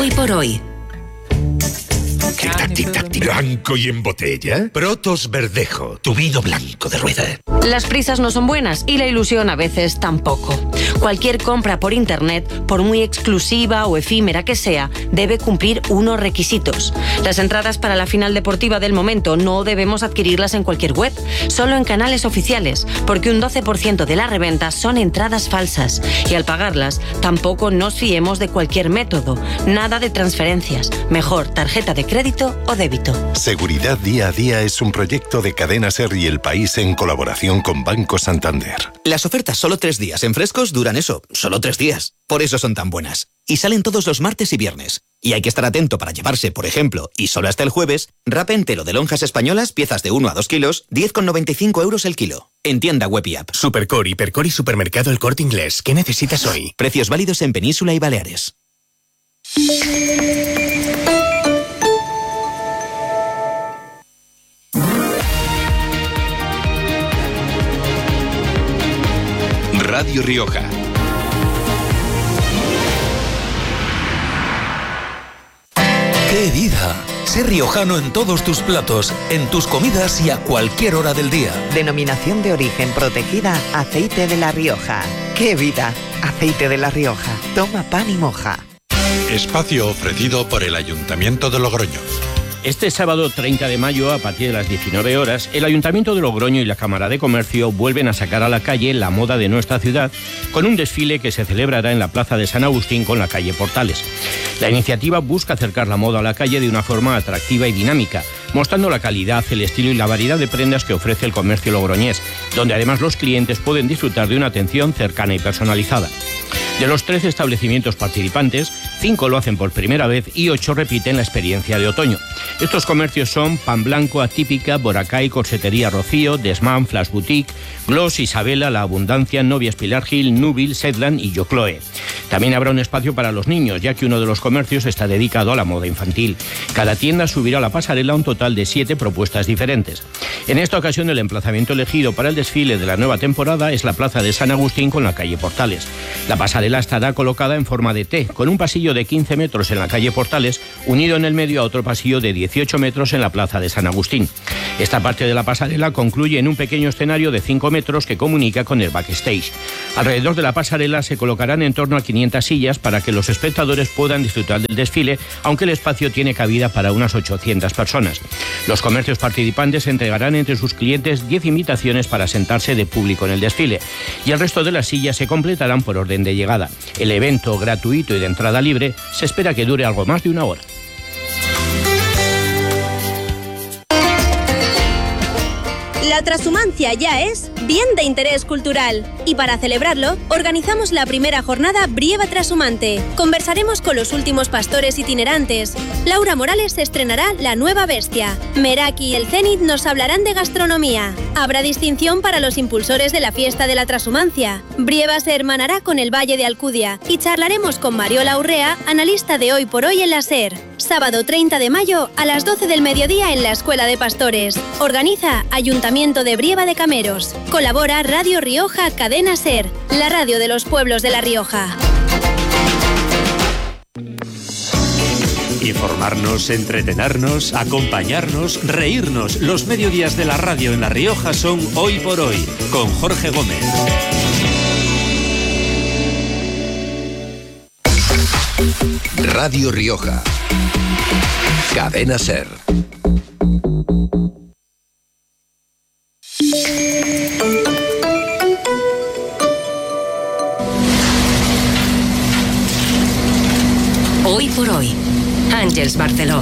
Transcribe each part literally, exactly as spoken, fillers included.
Hoy por hoy. Tic-tac, tic-tac, tic. Blanco y en botella. Protos Verdejo, tu vino blanco de rueda. Las prisas no son buenas y la ilusión a veces tampoco. Cualquier compra por internet, por muy exclusiva o efímera que sea, debe cumplir unos requisitos. Las entradas para la final deportiva del momento no debemos adquirirlas en cualquier web, solo en canales oficiales, porque un doce por ciento de las reventas son entradas falsas y al pagarlas tampoco nos fiemos de cualquier método, nada de transferencias, mejor tarjeta de crédito o débito. Seguridad Día a Día es un proyecto de Cadena Ser y El País en colaboración con Banco Santander. Las ofertas solo tres días en frescos duran eso, solo tres días. Por eso son tan buenas. Y salen todos los martes y viernes. Y hay que estar atento para llevarse, por ejemplo, y solo hasta el jueves, wrap entero de lonjas españolas, piezas de uno a dos kilos, diez con noventa y cinco euros el kilo. En tienda web y app. Supercore, Hipercore y Supermercado El Corte Inglés. ¿Qué necesitas hoy? Precios válidos en Península y Baleares. Radio Rioja. ¡Qué vida! Ser riojano en todos tus platos, en tus comidas y a cualquier hora del día. Denominación de origen protegida, Aceite de La Rioja. ¡Qué vida! Aceite de La Rioja. Toma pan y moja. Espacio ofrecido por el Ayuntamiento de Logroño. Este sábado treinta de mayo, a partir de las diecinueve horas, el Ayuntamiento de Logroño y la Cámara de Comercio vuelven a sacar a la calle la moda de nuestra ciudad con un desfile que se celebrará en la Plaza de San Agustín con la calle Portales. La iniciativa busca acercar la moda a la calle de una forma atractiva y dinámica, mostrando la calidad, el estilo y la variedad de prendas que ofrece el comercio logroñés, donde además los clientes pueden disfrutar de una atención cercana y personalizada. De los trece establecimientos participantes, cinco lo hacen por primera vez y ocho repiten la experiencia de otoño. Estos comercios son Pan Blanco, Atípica, Boracay, Corsetería Rocío, Desmán, Flash Boutique, Gloss, Isabela, La Abundancia, Novias Pilar Gil, Nubil, Sedland y Yo Chloe. También habrá un espacio para los niños, ya que uno de los comercios está dedicado a la moda infantil. Cada tienda subirá a la pasarela un total de siete propuestas diferentes. En esta ocasión, el emplazamiento elegido para el desfile de la nueva temporada es la Plaza de San Agustín con la calle Portales. La pasarela estará colocada en forma de T, con un pasillo de quince metros en la calle Portales, unido en el medio a otro pasillo de dieciocho metros en la Plaza de San Agustín. Esta parte de la pasarela concluye en un pequeño escenario de cinco metros que comunica con el backstage. Alrededor de la pasarela se colocarán en torno a quinientas sillas para que los espectadores puedan disfrutar del desfile, aunque el espacio tiene cabida para unas ochocientas personas. Los comercios participantes entregarán entre sus clientes diez invitaciones para sentarse de público en el desfile, y el resto de las sillas se completarán por orden de llegada. El evento, gratuito y de entrada libre, se espera que dure algo más de una hora. La transhumancia ya es bien de interés cultural y para celebrarlo organizamos la primera jornada Brieva Transhumante. Conversaremos con los últimos pastores itinerantes. Laura Morales estrenará La Nueva Bestia. Meraki y el Zenit nos hablarán de gastronomía. Habrá distinción para los impulsores de la fiesta de la transhumancia. Brieva se hermanará con el Valle de Alcudia y charlaremos con Mariola Urrea, analista de Hoy por Hoy en la SER. Sábado treinta de mayo a las doce del mediodía en la Escuela de Pastores. Organiza Ayuntamiento de Brieva de Cameros. Colabora Radio Rioja Cadena SER, la radio de los pueblos de La Rioja. Informarnos, entretenernos, acompañarnos, reírnos. Los mediodías de la radio en La Rioja son Hoy por Hoy, con Jorge Gómez. Radio Rioja. Cadena Ser. Hoy por Hoy, Àngels Barceló.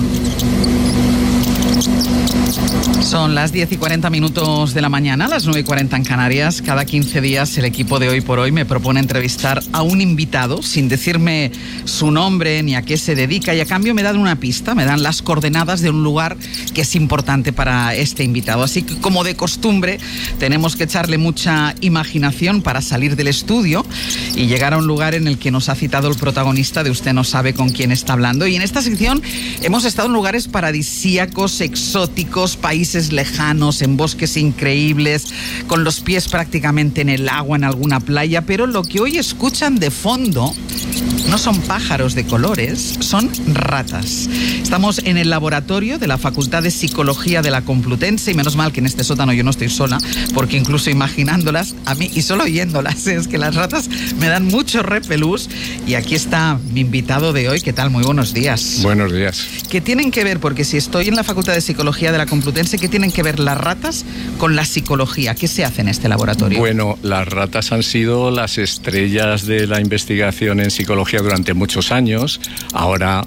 Son las diez y cuarenta minutos de la mañana, las nueve y cuarenta en Canarias. Cada quince días el equipo de Hoy por Hoy me propone entrevistar a un invitado sin decirme su nombre ni a qué se dedica, y a cambio me dan una pista, me dan las coordenadas de un lugar que es importante para este invitado. Así que, como de costumbre, tenemos que echarle mucha imaginación para salir del estudio y llegar a un lugar en el que nos ha citado el protagonista de Usted no sabe con quién está hablando. Y en esta sección hemos estado en lugares paradisíacos, exóticos, países lejanos, en bosques increíbles, con los pies prácticamente en el agua, en alguna playa, pero lo que hoy escuchan de fondo no son pájaros de colores, son ratas. Estamos en el laboratorio de la Facultad de Psicología de la Complutense y menos mal que en este sótano yo no estoy sola, porque incluso imaginándolas a mí y solo oyéndolas, es que las ratas me dan mucho repelús. Y aquí está mi invitado de hoy. ¿Qué tal? Muy buenos días. Buenos días. ¿Qué tienen que ver? Porque si estoy en la Facultad de Psicología de la Complutense, ¿qué tienen que ver las ratas con la psicología? ¿Qué se hace en este laboratorio? Bueno, las ratas han sido las estrellas de la investigación en psicología durante muchos años. Ahora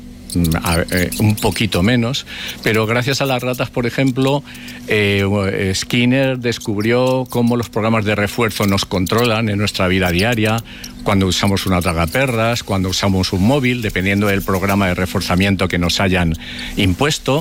un poquito menos, pero gracias a las ratas, por ejemplo, eh, Skinner descubrió cómo los programas de refuerzo nos controlan en nuestra vida diaria, cuando usamos una tragaperras, cuando usamos un móvil, dependiendo del programa de reforzamiento que nos hayan impuesto.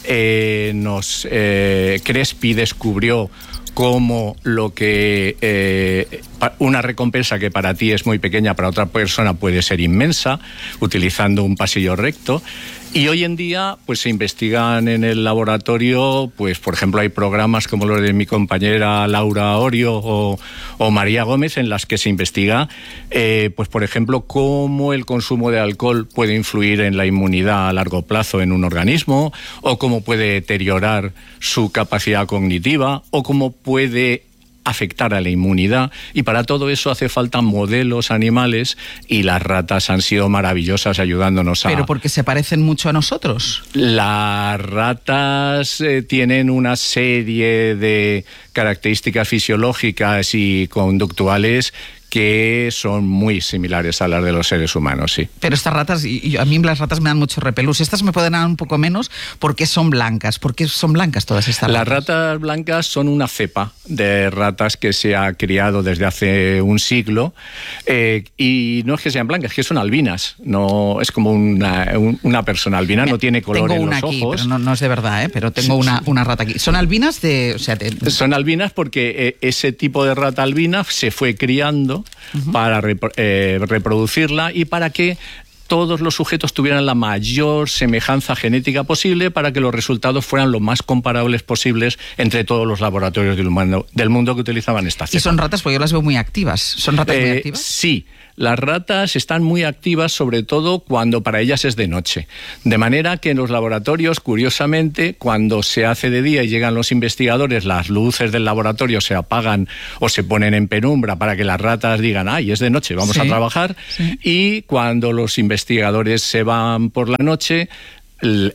Eh, nos, eh, Crespi descubrió cómo lo que eh, una recompensa que para ti es muy pequeña, para otra persona puede ser inmensa, utilizando un pasillo recto. Y hoy en día pues se investigan en el laboratorio, pues por ejemplo hay programas como los de mi compañera Laura Orio o, o María Gómez, en las que se investiga eh, pues por ejemplo cómo el consumo de alcohol puede influir en la inmunidad a largo plazo en un organismo, o cómo puede deteriorar su capacidad cognitiva, o cómo puede afectar a la inmunidad, y para todo eso hace falta modelos animales, y las ratas han sido maravillosas ayudándonos a... ¿Pero porque se parecen mucho a nosotros? Las ratas eh, tienen una serie de características fisiológicas y conductuales que son muy similares a las de los seres humanos, sí. Pero estas ratas, y, y a mí las ratas me dan mucho repelús. Estas me pueden dar un poco menos porque son blancas. ¿Por qué son blancas todas estas ratas? Las ratas blancas son una cepa de ratas que se ha criado desde hace un siglo, eh, y no es que sean blancas, es que son albinas. No es como una, una persona albina, no tiene color tengo en una los aquí, ojos. Pero no, no es de verdad, ¿eh? Pero tengo una, una rata aquí. ¿Son albinas de...? O sea, de... Son albinas porque eh, ese tipo de rata albina se fue criando uh-huh. para rep- eh, reproducirla y para que todos los sujetos tuvieran la mayor semejanza genética posible, para que los resultados fueran lo más comparables posibles entre todos los laboratorios del mundo, del mundo que utilizaban esta cepa. ¿Y son ratas? Porque yo las veo muy activas. ¿Son ratas eh, muy activas? Sí. Las ratas están muy activas, sobre todo cuando para ellas es de noche. De manera que en los laboratorios, curiosamente, cuando se hace de día y llegan los investigadores, las luces del laboratorio se apagan o se ponen en penumbra para que las ratas digan, ay, es de noche, vamos sí, a trabajar. Sí. Y cuando los investigadores se van por la noche, Eh,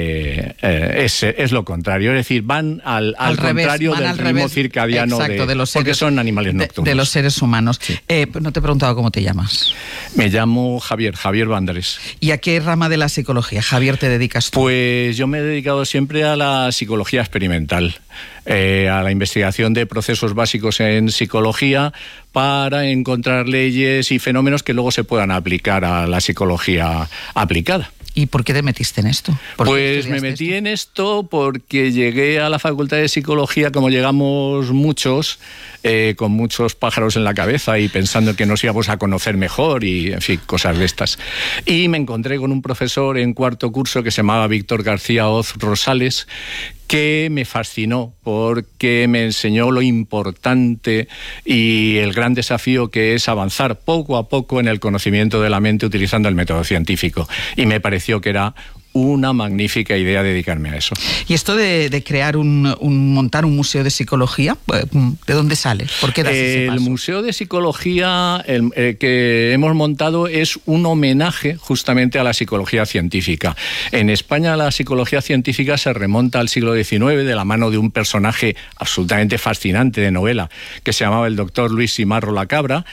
eh, es, es lo contrario, es decir, van al, al, al contrario revés, van del al ritmo revés, circadiano exacto, de, de los seres, porque son animales nocturnos. De, de los seres humanos. Sí. Eh, no te he preguntado cómo te llamas. Me llamo Javier, Javier Vandrés. ¿Y a qué rama de la psicología, Javier, te dedicas tú? Pues yo me he dedicado siempre a la psicología experimental, eh, a la investigación de procesos básicos en psicología, para encontrar leyes y fenómenos que luego se puedan aplicar a la psicología aplicada. ¿Y por qué te metiste en esto? Pues me metí esto? en esto porque llegué a la Facultad de Psicología, como llegamos muchos, eh, con muchos pájaros en la cabeza y pensando que nos íbamos a conocer mejor y, en fin, cosas de estas. Y me encontré con un profesor en cuarto curso que se llamaba Víctor García Hoz Rosales, que me fascinó porque me enseñó lo importante y el gran desafío que es avanzar poco a poco en el conocimiento de la mente utilizando el método científico. Y me pareció que era una magnífica idea dedicarme a eso. ¿Y esto de, de crear un, un, montar un museo de psicología, de dónde sale? ¿Por qué das ese paso? El museo de psicología el, el que hemos montado es un homenaje justamente a la psicología científica. En España la psicología científica se remonta al siglo diecinueve de la mano de un personaje absolutamente fascinante de novela que se llamaba el doctor Luis Simarro Lacabra,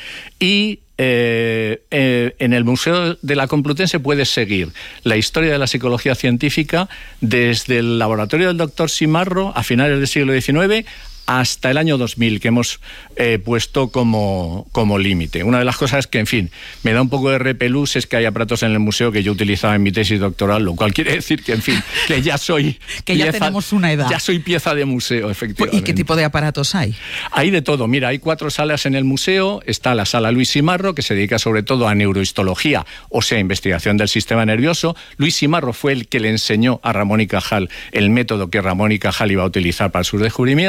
y Eh, eh, en el Museo de la Complutense puedes seguir la historia de la psicología científica desde el laboratorio del doctor Simarro a finales del siglo diecinueve hasta el año dos mil, que hemos eh, puesto como, como límite. Una de las cosas que, en fin, me da un poco de repelús es que hay aparatos en el museo que yo utilizaba en mi tesis doctoral, lo cual quiere decir que, en fin, que ya soy... que pieza, ya tenemos una edad. Ya soy pieza de museo, efectivamente. ¿Y qué tipo de aparatos hay? Hay de todo. Mira, hay cuatro salas en el museo. Está la sala Luis Simarro, que se dedica sobre todo a neurohistología, o sea, investigación del sistema nervioso. Luis Simarro fue el que le enseñó a Ramón y Cajal el método que Ramón y Cajal iba a utilizar para sus descubrimientos.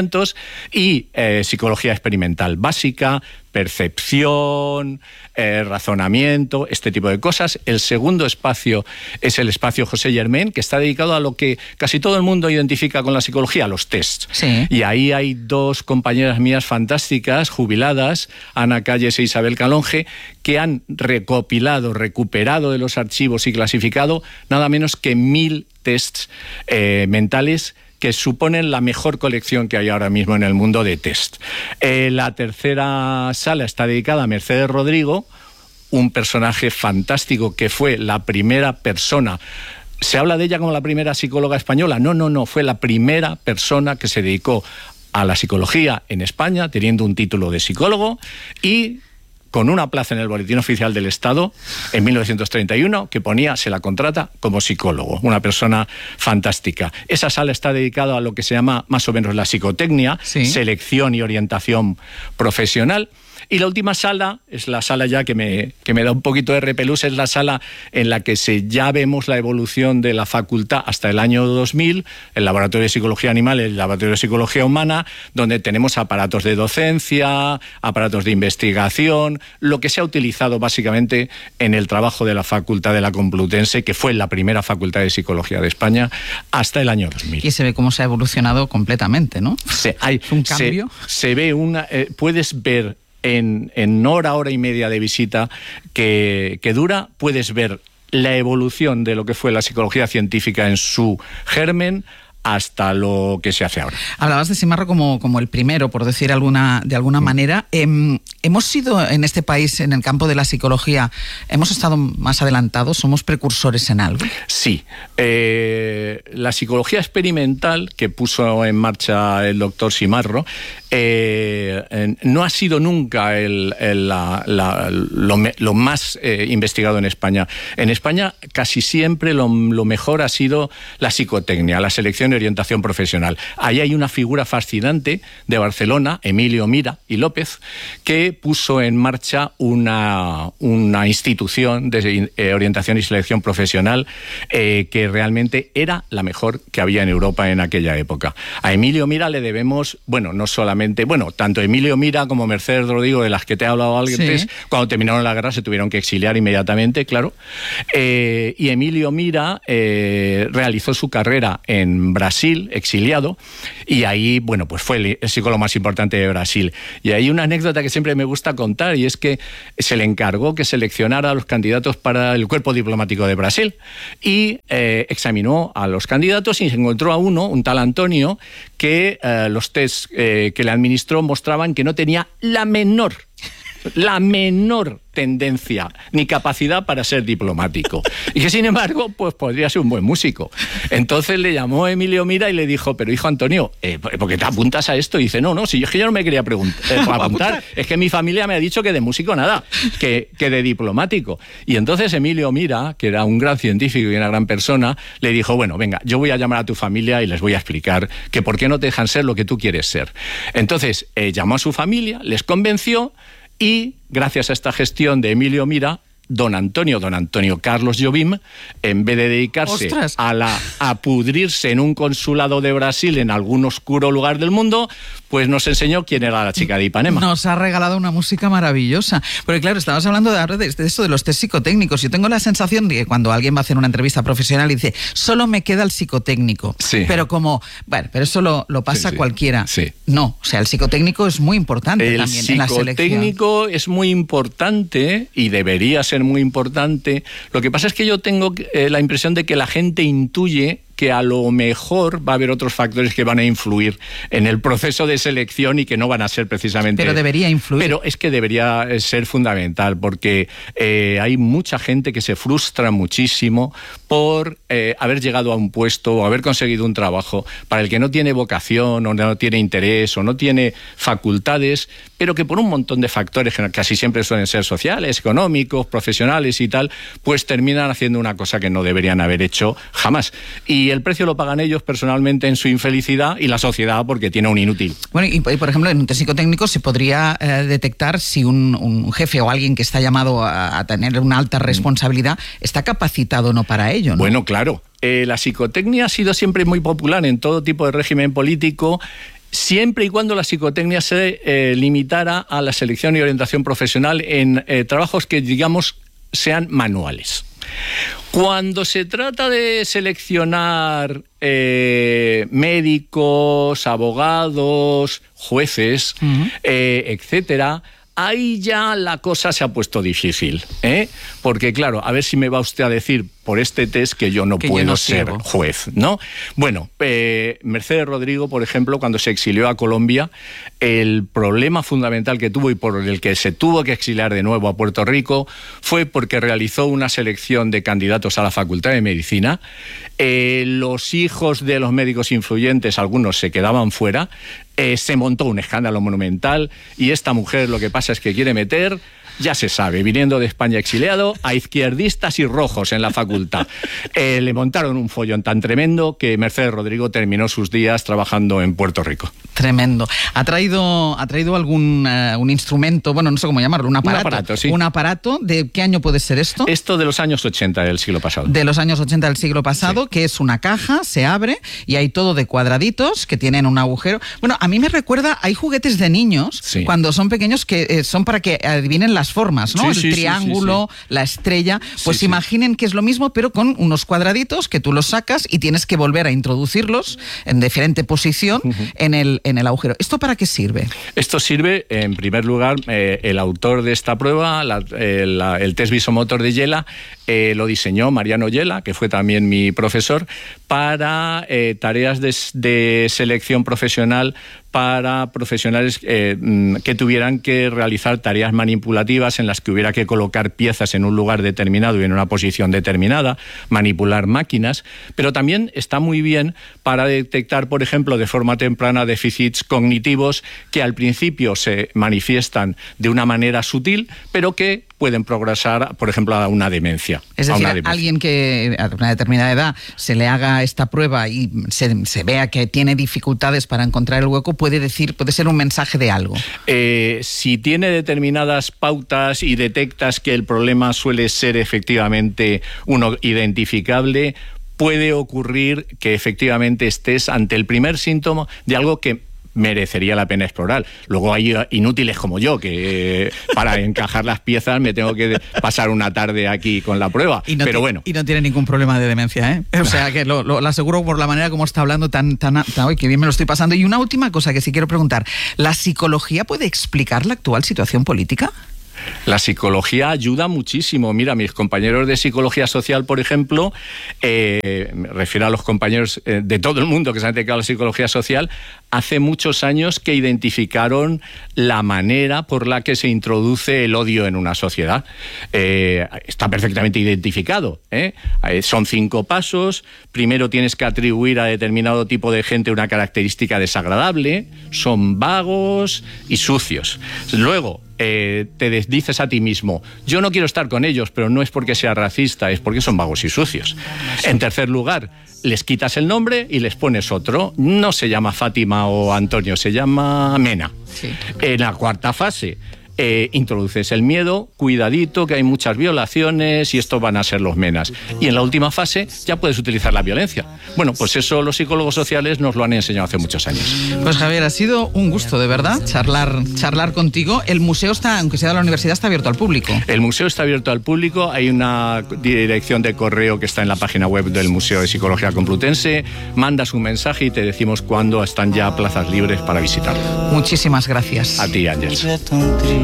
y eh, psicología experimental básica, percepción, eh, razonamiento, este tipo de cosas. El segundo espacio es el espacio José Germain, que está dedicado a lo que casi todo el mundo identifica con la psicología, los tests. Sí. Y ahí hay dos compañeras mías fantásticas, jubiladas, Ana Calles e Isabel Calonge, que han recopilado, recuperado de los archivos y clasificado nada menos que mil tests eh, mentales, que suponen la mejor colección que hay ahora mismo en el mundo de test. Eh, la tercera sala está dedicada a Mercedes Rodrigo, un personaje fantástico que fue la primera persona. ¿Se habla de ella como la primera psicóloga española? No, no, no, fue la primera persona que se dedicó a la psicología en España, teniendo un título de psicólogo y con una plaza en el Boletín Oficial del Estado en mil novecientos treinta y uno que ponía se la contrata como psicólogo, una persona fantástica. Esa sala está dedicada a lo que se llama más o menos la psicotecnia, sí. selección y orientación profesional. Y la última sala, es la sala ya que me, que me da un poquito de repelús, es la sala en la que se, ya vemos la evolución de la facultad hasta el año dos mil, el Laboratorio de Psicología Animal, el Laboratorio de Psicología Humana, donde tenemos aparatos de docencia, aparatos de investigación, lo que se ha utilizado básicamente en el trabajo de la Facultad de la Complutense, que fue la primera facultad de Psicología de España, hasta el año dos mil. Y se ve cómo se ha evolucionado completamente, ¿no? Se, hay, un cambio. Se, se ve una... Eh, puedes ver... En, en hora, hora y media de visita que, que dura, puedes ver la evolución de lo que fue la psicología científica en su germen hasta lo que se hace ahora. Hablabas de Simarro como, como el primero, por decir alguna, de alguna mm. manera. Eh, hemos sido en este país, en el campo de la psicología, hemos estado más adelantados, somos precursores en algo. Sí. Eh, la psicología experimental que puso en marcha el doctor Simarro eh, no ha sido nunca el, el, la, la, lo, lo más eh, investigado en España. En España casi siempre lo, lo mejor ha sido la psicotecnia, la selección de orientación profesional. Ahí hay una figura fascinante de Barcelona, Emilio Mira y López, que puso en marcha una, una institución de eh, orientación y selección profesional eh, que realmente era la mejor que había en Europa en aquella época. A Emilio Mira le debemos, bueno, no solamente, bueno, tanto Emilio Mira como Mercedes Rodrigo, de las que te he hablado antes, sí. cuando terminaron la guerra se tuvieron que exiliar inmediatamente, claro. Eh, y Emilio Mira eh, realizó su carrera en Brasil, exiliado, y ahí, bueno, pues fue el, el psicólogo más importante de Brasil. Y hay una anécdota que siempre me gusta contar, y es que se le encargó que seleccionara a los candidatos para el cuerpo diplomático de Brasil, y eh, examinó a los candidatos y se encontró a uno, un tal Antonio, que eh, los test eh, que le administró mostraban que no tenía la menor, la menor tendencia ni capacidad para ser diplomático y que sin embargo pues podría ser un buen músico. Entonces le llamó Emilio Mira y le dijo: pero hijo Antonio, eh, ¿por qué te apuntas a esto? Y dice: no, no, si yo es que yo no me quería preguntar, eh, apuntar, es que mi familia me ha dicho que de músico nada, que, que de diplomático. Y entonces Emilio Mira, que era un gran científico y una gran persona, le dijo: bueno, venga, yo voy a llamar a tu familia y les voy a explicar que por qué no te dejan ser lo que tú quieres ser. Entonces eh, llamó a su familia, les convenció. Y gracias a esta gestión de Emilio Mira, don Antonio, don Antonio Carlos Jobim, en vez de dedicarse a, la, a pudrirse en un consulado de Brasil en algún oscuro lugar del mundo, pues nos enseñó quién era la chica de Ipanema. Nos ha regalado una música maravillosa. Porque claro, estabas hablando de, de, de esto de los test psicotécnicos. Yo tengo la sensación de que cuando alguien va a hacer una entrevista profesional y dice: solo me queda el psicotécnico. Sí. Pero como, bueno, pero eso lo, lo pasa sí, sí. cualquiera. Sí. No, o sea, el psicotécnico es muy importante el también en la selección. El psicotécnico es muy importante y debería ser muy importante. Lo que pasa es que yo tengo eh, la impresión de que la gente intuye que a lo mejor va a haber otros factores que van a influir en el proceso de selección y que no van a ser precisamente... Pero debería influir. Pero es que debería ser fundamental, porque eh, hay mucha gente que se frustra muchísimo por eh, haber llegado a un puesto o haber conseguido un trabajo para el que no tiene vocación o no tiene interés o no tiene facultades, pero que por un montón de factores, que casi siempre suelen ser sociales, económicos, profesionales y tal, pues terminan haciendo una cosa que no deberían haber hecho jamás. Y el precio lo pagan ellos personalmente en su infelicidad y la sociedad porque tiene un inútil. Bueno, y, y por ejemplo, en un test psicotécnico se podría eh, detectar si un, un jefe o alguien que está llamado a, a tener una alta responsabilidad está capacitado o no para ello, ¿no? Bueno, claro. Eh, la psicotecnia ha sido siempre muy popular en todo tipo de régimen político siempre y cuando la psicotecnia se eh, limitara a la selección y orientación profesional en eh, trabajos que, digamos, sean manuales. Cuando se trata de seleccionar eh, médicos, abogados, jueces, uh-huh. eh, etcétera, ahí ya la cosa se ha puesto difícil, ¿eh? Porque claro, a ver si me va usted a decir por este test que yo no que puedo yo no ser sirvo. juez, ¿no? Bueno, eh, Mercedes Rodrigo, por ejemplo, cuando se exilió a Colombia, el problema fundamental que tuvo y por el que se tuvo que exiliar de nuevo a Puerto Rico fue porque realizó una selección de candidatos a la Facultad de Medicina. Eh, los hijos de los médicos influyentes, algunos se quedaban fuera. Eh, se montó un escándalo monumental y esta mujer lo que pasa es que quiere meter, ya se sabe, viniendo de España exiliado, a izquierdistas y rojos en la facultad. Eh, le montaron un follón tan tremendo que Mercedes Rodrigo terminó sus días trabajando en Puerto Rico. Tremendo. ¿Ha traído, ha traído algún uh, un instrumento, bueno, no sé cómo llamarlo, un aparato? Un aparato, sí. ¿Un aparato? ¿De qué año puede ser esto? Esto de los años ochenta del siglo pasado. De los años ochenta del siglo pasado, sí. Que es una caja, se abre y hay todo de cuadraditos que tienen un agujero. Bueno, a mí me recuerda, hay juguetes de niños, sí. Cuando son pequeños, que eh, son para que adivinen las formas, ¿no? Sí, El sí, triángulo, sí, sí, sí. la estrella. Pues sí, imaginen sí. que es lo mismo, pero con unos cuadraditos que tú los sacas y tienes que volver a introducirlos en diferente posición uh-huh. en el en el agujero. ¿Esto para qué sirve? Esto sirve, en primer lugar, eh, el autor de esta prueba, la, eh, la, el test visomotor de Yela, eh, lo diseñó Mariano Yela, que fue también mi profesor, para eh, tareas de, de selección profesional para profesionales eh, que tuvieran que realizar tareas manipulativas en las que hubiera que colocar piezas en un lugar determinado y en una posición determinada, manipular máquinas, pero también está muy bien para detectar, por ejemplo, de forma temprana déficits cognitivos que al principio se manifiestan de una manera sutil, pero que pueden progresar, por ejemplo, a una demencia. Es decir, a a alguien que a una determinada edad se le haga esta prueba y se, se vea que tiene dificultades para encontrar el hueco, puede decir, puede ser un mensaje de algo. Eh, si tiene determinadas pautas y detectas que el problema suele ser efectivamente uno identificable, puede ocurrir que efectivamente estés ante el primer síntoma de algo que merecería la pena explorar. Luego hay inútiles como yo, que eh, para encajar las piezas me tengo que pasar una tarde aquí con la prueba. Y no pero te, bueno. Y no tiene ningún problema de demencia, ¿eh? O sea, que lo, lo, lo aseguro por la manera como está hablando, tan, tan, tan, uy, que bien me lo estoy pasando. Y una última cosa que sí quiero preguntar. ¿La psicología puede explicar la actual situación política? La psicología ayuda muchísimo. Mira, mis compañeros de psicología social, por ejemplo, eh, me refiero a los compañeros eh, de todo el mundo que se han dedicado a la psicología social, hace muchos años que identificaron la manera por la que se introduce el odio en una sociedad. Eh, está perfectamente identificado, ¿eh? Son cinco pasos. Primero tienes que atribuir a determinado tipo de gente una característica desagradable. Son vagos y sucios. Luego, Eh, te dices a ti mismo, yo no quiero estar con ellos, pero no es porque sea racista, es porque son vagos y sucios. En tercer lugar, les quitas el nombre y les pones otro. No se llama Fátima o Antonio, se llama Mena. Sí. En la cuarta fase, Eh, introduces el miedo, cuidadito, que hay muchas violaciones y estos van a ser los menas. Y en la última fase ya puedes utilizar la violencia. Bueno, pues eso los psicólogos sociales nos lo han enseñado hace muchos años. Pues Javier, ha sido un gusto, de verdad, charlar, charlar contigo. El museo está, aunque sea de la universidad, está abierto al público. El museo está abierto al público, hay una dirección de correo que está en la página web del Museo de Psicología Complutense. Mandas un mensaje y te decimos cuándo están ya plazas libres para visitarlo. Muchísimas gracias. A ti, Ángels.